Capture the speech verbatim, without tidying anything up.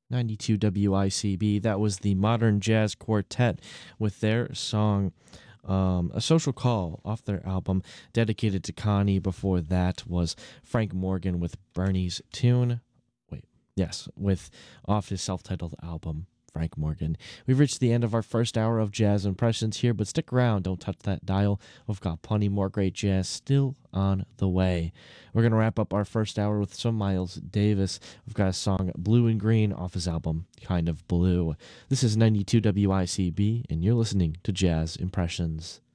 ninety-two W I C B. That was the Modern Jazz Quartet with their song um, A Social Call off their album dedicated to Connie. Before that was Frank Morgan with Bernie's Tune. Wait, yes, with off his self-titled album. Frank Morgan. We've reached the end of our first hour of Jazz Impressions here, but stick around. Don't touch that dial. We've got plenty more great jazz still on the way. We're going to wrap up our first hour with some Miles Davis. We've got a song Blue and Green off his album Kind of Blue. This is ninety-two W I C B, and you're listening to Jazz Impressions.